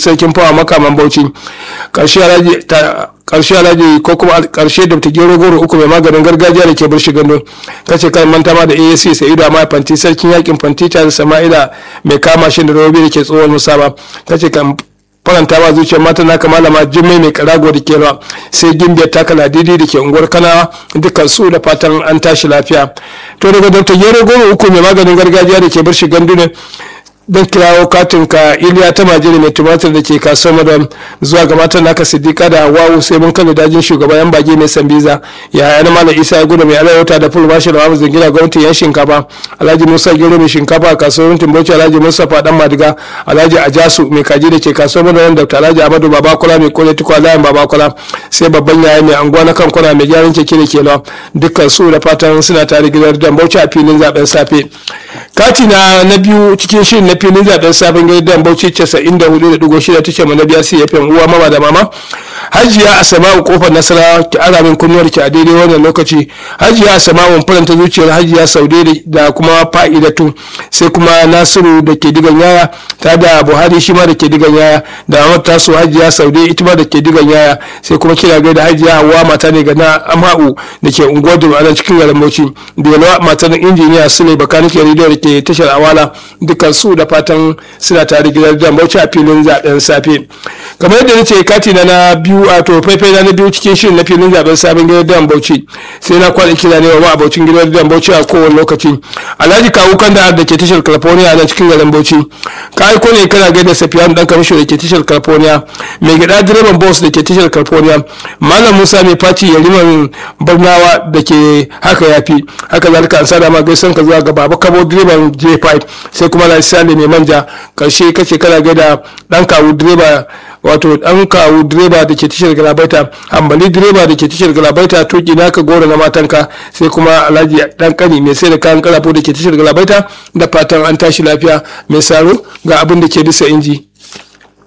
sarkin fawa makaman Bauchi. Karshe alhaji ko kuma karshe da ta gero goro uku mai maganin gargajiya da ke bar gando kace kan manta ma da AAC Sa'idu Amma Fanti sarkin yakin Fanti ta Sama'ila mai kama shi da robi da ke tsohon musaba kace kan faranta ba zuciyar mata naka malama Jummai mai karago da ke rawa sai gimbiyar takala didi da ke unguwar Kanawa dukkan su da fatan an tashi lafiya. To daga Dr. Gero goro uku mai maganin gargajiya da ke bar gando ne don kirawo katinka Iliya ta Majiri mai tumatir da ke kasuwar Madam zuwa ga matan naka Siddiqa da Hawwa sai mun kalle dajin shugaban yan bage mai Sambiza ya yana Malam Isa ya gudu mai alayauta da full bashi da Muhammad Zangina gwamnati yan shinkafa Alhaji Musa Gero mai shinkafa a kasuwar Timbauchi Alhaji Mustafa dan Madiga Alhaji Ajasu mai kaji da ke kasuwar Madam Dr. Alhaji Ahmadu Babakola mai kore tukwa layin Babakola sai babban yaya mai anguwa na kan kwana mai gyaran keke da kewa dukkan su da fatan suna tare gidan Dambauchi a filin zaben safe. Kati na biyu cikin shirin na filin zaben sabon gidan Bauchi 94.6 tace mana biya CFM uwa mama da mama Hajiya Asama'u kofar Nasara ki aramin kunnuwar ki a daidai wannan lokaci. Hajiya Asama'u faranta zuciyar Hajiya Saude da kuma Fa'idatu sai kuma Nasiru da ke digan yaya ta da Buhari shi ma da ke digan yaya da Ahmad Taso Hajiya Saude ita ma da ke digan yaya sai kuma kira ga da Hajiya Hawwa mata ne ga na Amha'u da ke unguwar da cikin garin Bauchi da Yalwa matan injiniya Sule Bakanike Radio da ke tashar Awala dukkan su da fatan suna tare gidan Bauchi a filin zaben safe. Kamar yadda nace kati na biyu a to faifai na biyu cikin shirin na filin zaben sabon gidan Bauchi sai na kwada kira ne wa abocin gidan Bauchi a kowane lokaci. Alhaji Kawu Kanda da ke tashar California nan cikin garin Bauchi. Ka aiko ne kana gaida Safiyan dan kamisho da ke tashar California, mai gida direban boss da ke tashar California, Malam Musa mai faci Yariman Barnawa da ke haka yafi. Haka zalika an sada ma gaisan ka zuwa ga Baba Kabo direban J5 sai kuma na Sale mai manja karshe kace kana gaida dan kawu direba wato dan kawu direba da ke tashar Galabaita, Hambali direba da ke tashar Galabaita toki naka goro na matanka sai kuma Alhaji dan kani mai sai da kayan karafo da ke tashar Galabaita da fatan an tashi lafiya mai saro ga abin da ke bisa inji.